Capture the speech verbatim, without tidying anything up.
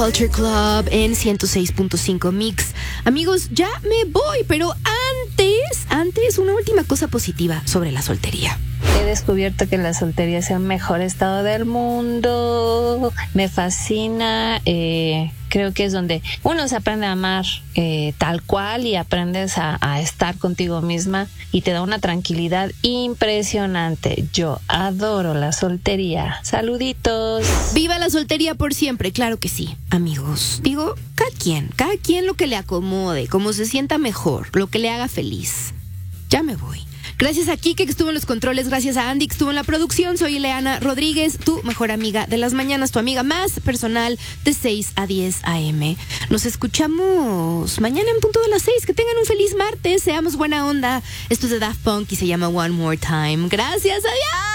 Culture Club en ciento seis punto cinco Mix. Amigos, ya me voy, pero antes, antes una última cosa positiva sobre la soltería. He descubierto que la soltería es el mejor estado del mundo. Me fascina. Eh, creo que es donde uno se aprende a amar eh, tal cual y aprendes a, a estar contigo misma y te da una tranquilidad impresionante. Yo adoro la soltería. Saluditos. ¡Viva la soltería por siempre! Claro que sí, amigos. Digo, cada quien, cada quien lo que le acomode, como se sienta mejor, lo que le haga feliz. Ya me voy. Gracias a Kike, que estuvo en los controles. Gracias a Andy, que estuvo en la producción. Soy Ileana Rodríguez, tu mejor amiga de las mañanas, tu amiga más personal de seis a diez a eme. Nos escuchamos mañana en punto de las seis. Que tengan un feliz martes. Seamos buena onda. Esto es de Daft Punk y se llama One More Time. Gracias, adiós.